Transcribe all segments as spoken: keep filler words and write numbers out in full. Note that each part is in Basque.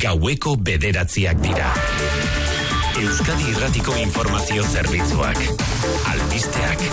gaueko bederatziak dira. Euskadi Irratiko Informazio Zerbitzuak. Albisteak.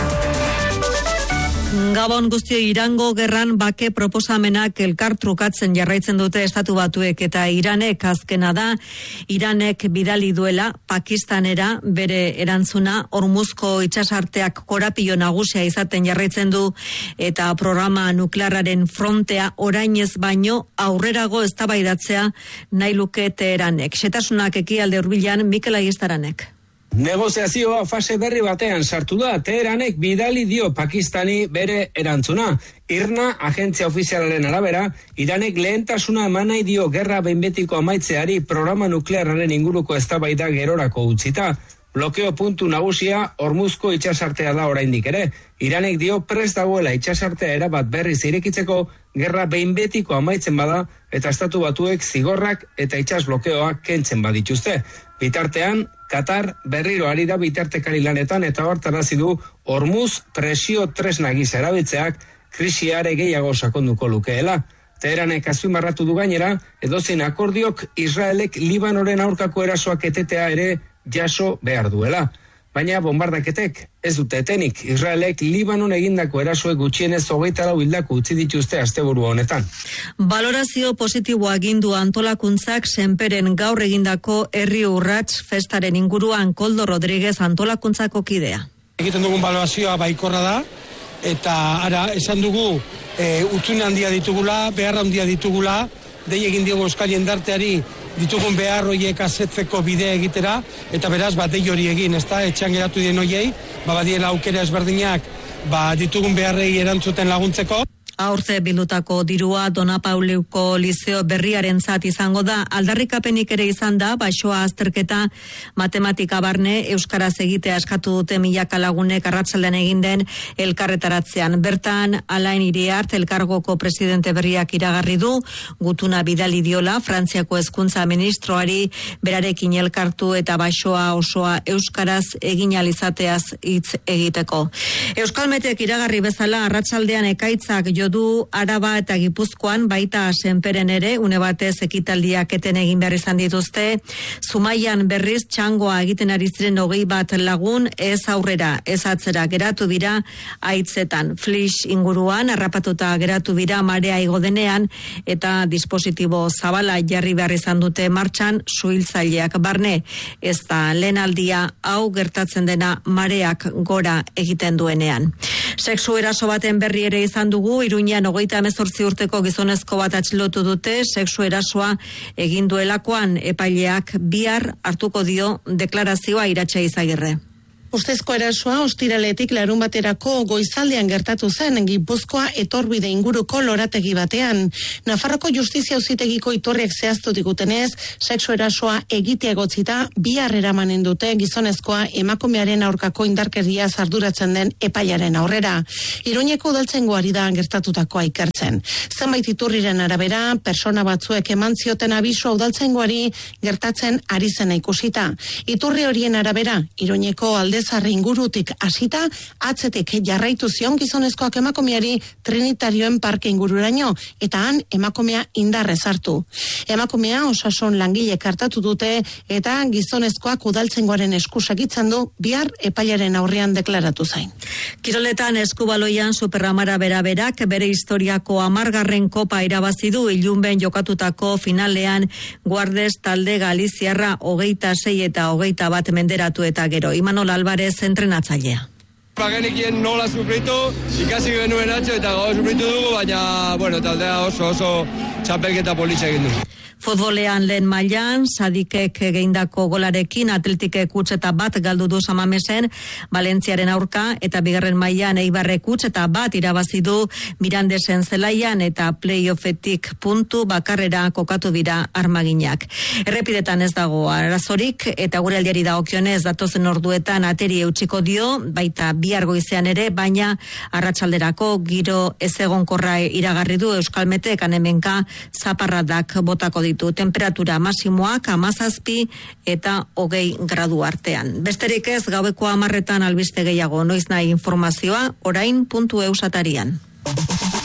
Gabon guztio, Irango gerran bake proposamenak elkar trukatzen jarraitzen dute Estatu Batuek eta Iranek azkena da. Iranek bidali duela Pakistanera bere erantzuna, Hormuzko itsasarteak korapilo nagusia izaten jarraitzen du eta programa nuklearraren frontea orainez baino aurrerago eztabaidatzea nahi luke Teheranek. Xetasunak ekialde hurbilan Mikel Aiztaranek. Negoziazioa fase berri batean sartu da. Teheranek bidali dio Pakistani bere erantzuna. IRNA agentzia ofizialaren arabera, Iranek lehentasuna eman nahi dio gerra behin betiko amaitzeari programa nuklearraren inguruko eztabaida gerorako utzita. Blokeo puntu nagusia Hormuzko itsasartea da oraindik ere. Iranek dio prest dagoela itsasartea erabat berriz irekitzeko gerra behin betiko amaitzen bada eta Estatu Batuek zigorrak eta itsas blokeoak kentzen badituzte. Bitartean, Katar berriro ari da bitartekari lanetan eta hortarazi du Hormuz presio tresna gisa erabiltzeak krisiare gehiago sakonduko lukeela. Teheranek azpimarratu du gainera, edozein akordiok Israelek Libanoren aurkako erasoak etetea ere jaso behar duela. Baina bombardaketek ez dute etenik. Israelek Libanon egindako erasoek gutxienez hogeita lau hildako utzi dituzte asteburu honetan. Balorazio positiboa egindu antolakuntzak Senperen gaur egindako herri urrats festaren inguruan. Koldo Rodríguez antolakuntzako kidea. Egiten dugun balorazioa baikorra da eta ara esan dugu e, utzune handia ditugula, behar handia ditugula, dei egin diogu Euskal Jendarteari ditugun behar horiek asetzeko bidea egitera, eta beraz, bat dei hori egin, ez da, etxean geratu den horiei, ba, badiela aukera ezberdinak, ba, ditugun beharrei erantzuten laguntzeko. Aurte bildutako dirua Dona Pauleuko Lizeo berriarentzat izango da. Aldarrikapenik ere izan da, baixoa azterketa matematika barne euskaraz egitea eskatu dute milaka lagunek arratsaldean egin den elkarretaratzean. Bertan, Alain Iriart elkargoko presidente berriak iragarri du, gutuna bidali diola Frantziako hezkuntza ministroari berarekin elkartu eta baixoa osoa euskaraz egin ahal izateaz hitz egiteko. Euskalmetek iragarri bezala arratsaldean ekaitzak jo du Araba eta Gipuzkoan, baita Senperen ere, une batez ekitaldiak eten egin behar izan dituzte. Zumaian berriz txangoa egiten ari ziren hogei bat lagun, ez aurrera, ez atzera geratu dira haitzetan. Flix inguruan, harrapatuta geratu dira marea igo denean, eta dispositibo zabala jarri behar izan dute martxan suhiltzaileak barne. Ez da lehen aldia hau gertatzen dena mareak gora egiten duenean. Sexu eraso baten berri ere izan dugu, Iruñean hogeita hemezortzi urteko gizonezko bat atxilotu dute, sexu erasoa egin duelakoan epaileak bihar hartuko dio deklarazioa Iratxe Izagirre. Ustezko erasoa ostiraletik larun baterako goizaldean gertatu zen Gipuzkoa etorbide inguruko lorategi batean. Nafarroko Justizia Auzitegiko iturriek zehaztu digutenez, sexu erasoa egitea egotzita bihar eramanen dute gizonezkoa emakumearen aurkako indarkeria arduratzen den epailaren aurrera. Iruñeko udaltzaingoari da gertatutakoa ikertzen. Zenbait iturriren arabera, persona batzuek eman zioten abisua udaltzaingoari gertatzen ari zena ikusita. Iturri horien arabera, Iruñeko alde Zarri ingurutik hasita, atzetik jarraitu zion gizonezkoak emakumeari Trinitarioen parke ingururaino, eta han emakumea indarrez hartu. Emakumea osasun langile hartatu dute, eta gizonezkoak udaltzaingoaren esku segitzen du, bihar epailaren aurrean deklaratu zain. Kiroletan eskubaloian Superamara beraberak bere historiako hamargarren kopa irabazi du. Ilunben jokatutako finalean Guardes talde Galiziarra hogeita sei eta hogeita bat menderatu eta gero. Imanol Alba entrenatzailea. Bagenekien nola sufritu, ikasi genuen atxo eta gau sufritu dugu, baina, bueno, taldea oso oso txapelketa politxe egin du. Futbolean lehen mailan, Sadikek egindako golarekin Atletikek utxeta bat galdu du Samamesen, Valentziaren aurka, eta bigarren mailan Eibarrek utxeta bat irabazi du Mirandesen zelaian, eta playoffetik puntu bakarrera kokatu dira armaginak. Errepidetan ez dago arazorik, eta gure aldiari dagokionez datozen orduetan ateri eutsiko dio, baita bihar goizean ere, baina arratsalderako giro ezegonkorra iragarri du Euskalmetek, hemenka zaparradak botako ditu. Temperatura masimoak hamazazpi eta hogei gradu artean. Besterik ez, gaueko hamarretan albiste gehiago, noiz nahi informazioa, orain puntu eus atarian.